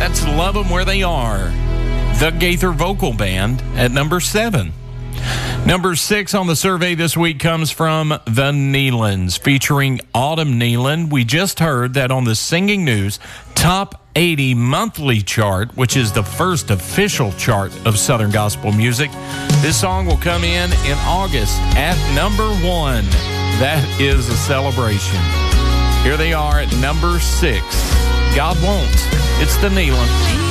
That's Love 'Em Where They Are. The Gaither Vocal Band at number 7. Number 6 on the survey this week comes from the Nealons, featuring Autumn Nealon. We just heard that on the Singing News Top 80 monthly chart, which is the first official chart of Southern gospel music. This song will come in August at number 1. That is a celebration. Here they are at number 6. God Won't. It's the Nealon.